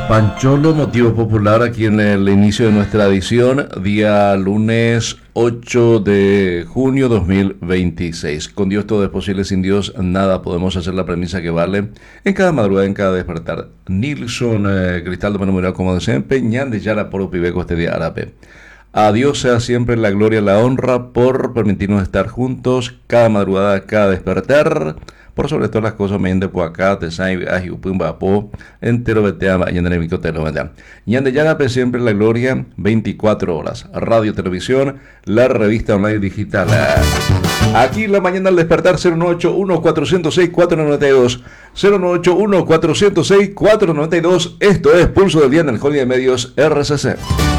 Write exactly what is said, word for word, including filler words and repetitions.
Pancholo, motivo popular aquí en el inicio de nuestra edición, día lunes ocho de junio dos mil veintiséis. Con Dios todo es posible, sin Dios nada podemos hacer, la premisa que vale en cada madrugada, en cada despertar. Nilson eh, Cristaldo Memorial como desempeñante ya la por Pibeco este día árabe. A Dios sea siempre la gloria y la honra por permitirnos estar juntos cada madrugada, cada despertar. Por sobre todas las cosas, me yende por acá, te sabe, ay, upumba, po, entero veteama, y en el micotelo, ¿verdad? Y ande ya siempre la gloria, veinticuatro horas. Radio, televisión, la revista online digital. Aquí la mañana al despertar, cero nueve ocho uno cuatro cero seis cuatro nueve dos, cero nueve ocho uno cuatro cero seis cuatro nueve dos. Esto es Pulso del Día en el Holiday Medios R C C.